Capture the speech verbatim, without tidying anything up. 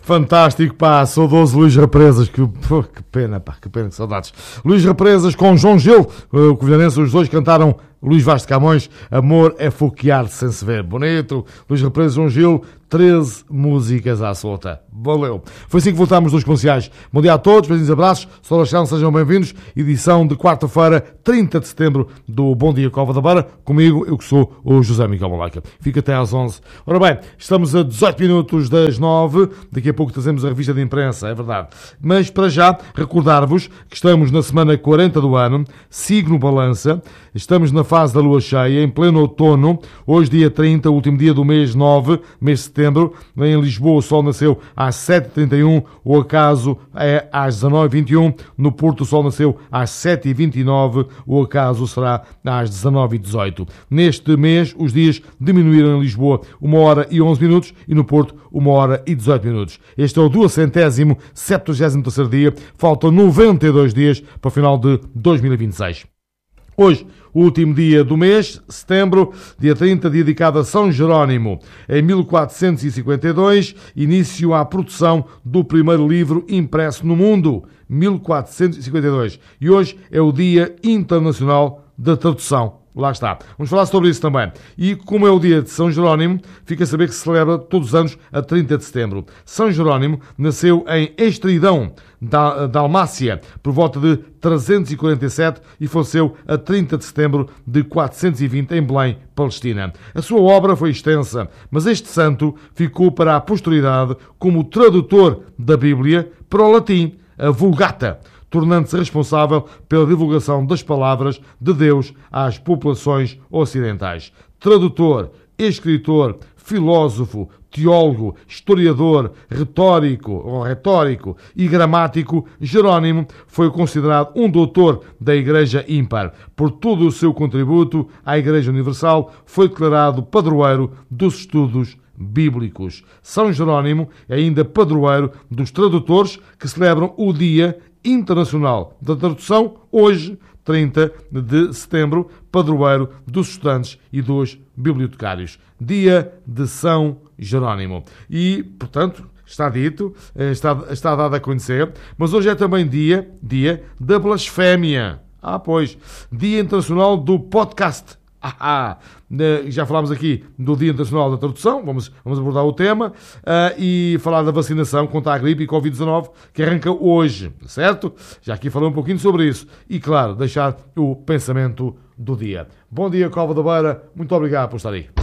Fantástico, pá, saudoso Luís Represas, que, pô, que pena, pá, que pena, que saudades. Luís Represas com João Gil, o covilhanense, os dois cantaram Luís Vaz de Camões, Amor é foquear-se sem se ver. Bonito, Luís Represas, João Gil, treze músicas à solta. Valeu. Foi assim que voltámos dos comerciais. Bom dia a todos, beijinhos e abraços, Solachão, sejam bem-vindos. Edição de quarta-feira, trinta de setembro, do Bom Dia Cova da Beira. Comigo, eu que sou o José Miguel Malaca. Fica até às onze. Ora bem, estamos a dezoito minutos das nove. Daqui a pouco trazemos a revista de imprensa, é verdade. Mas, para já, recordar-vos que estamos na semana quarenta do ano, signo balança, estamos na fase da lua cheia, em pleno outono, hoje dia trinta, último dia do mês nove, mês de setembro. Em Lisboa o sol nasceu às sete e trinta e um, o acaso é às dezanove e vinte e um, no Porto o sol nasceu às sete e vinte e nove, o acaso será às dezanove e dezoito. Neste mês os dias diminuíram em Lisboa uma hora e onze minutos e no Porto uma hora e dezoito minutos. Este é o duacentésimo, septuagésimo terceiro dia, faltam noventa e dois dias para o final de dois mil e vinte e seis. Hoje, o último dia do mês, setembro, dia trinta, dedicado a São Jerónimo. Em mil quatrocentos e cinquenta e dois, início à produção do primeiro livro impresso no mundo. mil quatrocentos e cinquenta e dois. E hoje é o Dia Internacional da Tradução. Lá está. Vamos falar sobre isso também. E como é o dia de São Jerónimo, fica a saber que se celebra todos os anos a trinta de setembro. São Jerónimo nasceu em Estridão, da Dalmácia, por volta de trezentos e quarenta e sete e faleceu a trinta de setembro de quatrocentos e vinte em Belém, Palestina. A sua obra foi extensa, mas este santo ficou para a posteridade como tradutor da Bíblia para o latim, a Vulgata, tornando-se responsável pela divulgação das palavras de Deus às populações ocidentais. Tradutor, escritor, filósofo, teólogo, historiador, retórico ou retórico e gramático, Jerónimo foi considerado um doutor da Igreja ímpar. Por todo o seu contributo à Igreja Universal, foi declarado padroeiro dos estudos bíblicos. São Jerónimo é ainda padroeiro dos tradutores, que celebram o Dia Internacional da Tradução, hoje, trinta de setembro, padroeiro dos estudantes e dos bibliotecários. Dia de São Jerónimo. E, portanto, está dito, está, está dado a conhecer, mas hoje é também dia, dia da blasfémia. Ah, pois, Dia Internacional do Podcast. Ah, já falámos aqui do Dia Internacional da Tradução, vamos, vamos abordar o tema, uh, e falar da vacinação contra a gripe e covid dezanove, que arranca hoje, certo? Já aqui falei um pouquinho sobre isso. E, claro, deixar o pensamento do dia. Bom dia, Cova da Beira. Muito obrigado por estar aí.